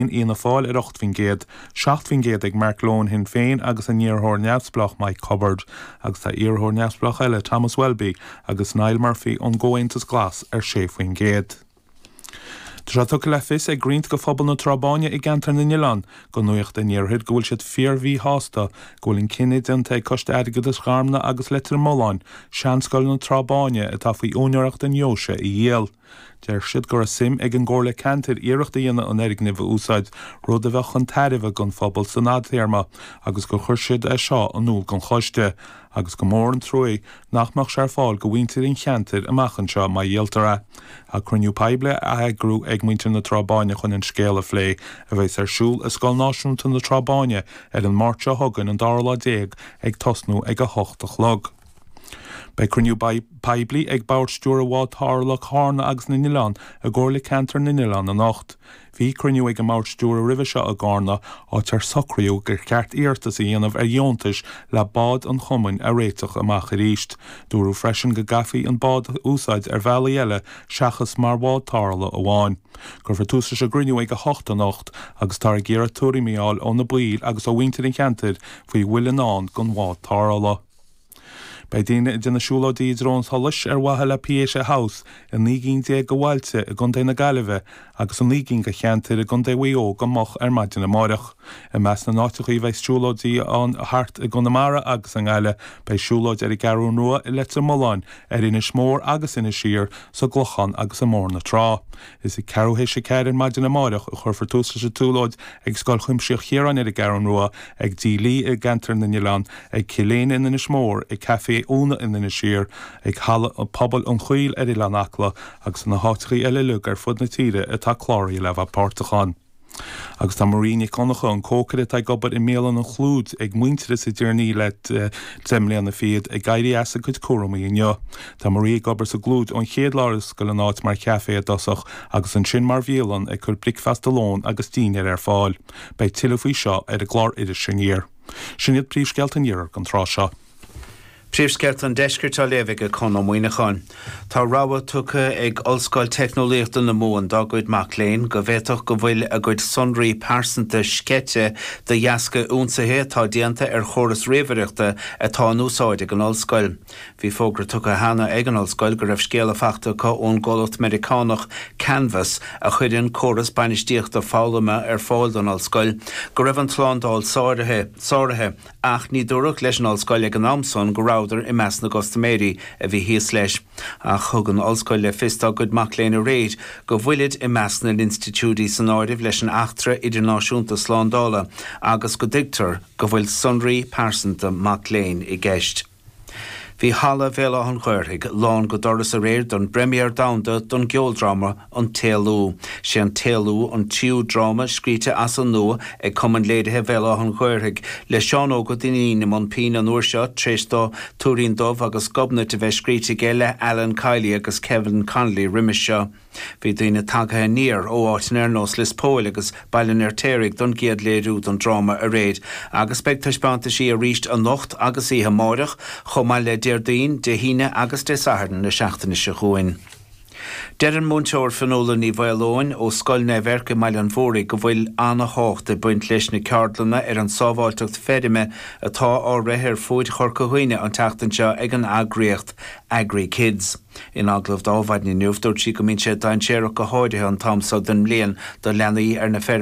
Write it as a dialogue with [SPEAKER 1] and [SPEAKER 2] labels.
[SPEAKER 1] Íana fáil ar 8 géad, 7 géad ag Mark Lone hin féin agus an íorthóir neamhsplach Mike Cupboard agus tá íorthóir neamhsplach eile Thomas Welby agus Niall Murphy an Goaintas Glas ar 6 géad. Tá tu le fis ag grint go phobal na Trabáine I gantar na Nnileán go nuocht den níorthid go bhfuil siad 4 hásta go bhfuil cinid an te costa aige do scarmna agus letar móláin seanscoil na Trabáine atá faoi úineoireacht an Jóise I dhéal. Deir siad gur a sim ag an gcóirla cantar iireachta dhéana an éirig nimh úsáid rud a bheith chun tairibh gon phobal san adhéarma agus go chuir siad é seo an núl gon choiste agus go mór an trúi nachmach sé fáil go bhaintear in cheantar amachchan seo mai dhéaltara. A cruniú paible a heagrú ag muintear na Trabáine chun in scéal a phlé a bheits ar siúl a Scoil Náisiúnta na Trabáine ar an márte thugan an 10 ag tosnú ag a 8 chlog. Bei cruniú paibli ag báir stúr a bhád tharla chána agus na Nnileán a gcóirla cantar na Nnileán an 8. Bhí cruniú ag a máir stúr a ribh seo a gána áit ar socraíú gur ceart íartas a dhéanamh ar dheontais le bád an chumain a réiteach amach a ríist. Dúrú freisin go gafaí an bád úsáid ar bheala eile seachas mar bhád tharla a bháin. Gur fa túsa se gruniú ag a 8 an 8 agus tar a géar túirí míáil ón na buil agus ó bhaintear in cheantar faoi bhfuil an án gon bhád tharla. Bei daine dina siúlódaí drón tholis ar wathe le Piéise House in 19 go bhailte a gundé na Gaillimhe agus an 19 go cheantar a gundé WO go moch ar maidin na máireach. I meas na náitichaí bheith siúlódaí an hart a Gunamara agus an Gaile bei siúlóid ar I garún nua I letar moláin ar ina smór agus ina siar sa glochan agus a mór na trá. Is I carúhéis sé ceir ar maidin na máireach a chur fortúsa sa túlóid ag scoil chuimsíoch chéran ar I garún nua ag dílí I gantar na Nnileán ag ciléin in na smór ag café úna in na siar ag chala an pobl an chuil ar I Lanachla agus na háitichaí eile lug ar fud na tíre atá chláirí le bheith pártachan. Agus tá maríine conacha an cócad atá gobad I mélan an chlúd ag muintere sa dearní le temlé an na fiad ag gairí asa chud cuaramí inneo. Tá marí gobar sa glúd an chéad láras go le náit mar café a dosach agus an sin mar bhélan ag chur bricfast alón agus tíine ar fáil. Bei tiilefí seo ar a glár idir sinníir. Sinniad príomhsceilt an dhearar an trá seo.
[SPEAKER 2] Príomhsceilt an deiscirt a lévig a chun am muoinechan. Tá ráha tucha ag Ollscoil Technoléachta na Móin Dagúid Mac Léin go bhéadach go bhfuil a gcuid sonraí persanta scete de dheasca únsathe tá déanta ar chóras réomhaireachta atá núsáide an Ollscoil. Bhí fógra tucha hana ag an Ollscoil go raibh scéal a feachta có ón Golacht Americánach Canvas a chuideann chóras bainisteachta fáilme ar fáil an Ollscoil. Go raibh an tláándáil sáirithe ach ní dúradh leis an Ollscoil ag an amson go ráidir I meas na Gostaméri a bhí híos leis. A chugan Ollscoil le fista Dagúid Mac Léin a réid go bhfuilid I meas na Institúdí san áirimh leis an achtra idirnáisiúnta slándála agus go digtar go bhfuil sonraí persanta Mac Léin I gceist. Bhí hala bhéla an chuirthaigh lán go doras a réir don Premier Downda don geoldrama an Téalú. Sé an Téalú an tíú drama scríte as an nua ag cumann léirithe bhéla an chuirthaigh le seán óga daoine man pín an uair seo tréistá Túrín Dubh agus gobna de bheith scríte geile Alan Kiley agus Kevin Connolly rimis seo. Bhí daoine tagathe níor ó áitin ar nós Lispóil agus baileann ar téirigh don géad léirú don drama a réid agus beagtaispeanta sí a ríist an nocht agus ihe máireach chomá le Déirdaoin de híine agus de sahardan na seachtaine se chuin. Deran múnteoir fanóla ní bhailóin ó Scoil na Bherca Mailean Mhóraí go bhfuil anna hácht buint leis na ceardlanna ar an sábháilteacht feirime atá á réithir fúid chorcahuine an teachtainse ag an agriacht Agri Kids. In aglah dábhaid ní nuachtúirt sí go mín sé dain séireach go háirithe an tamsa den mbliain do leanaí ar na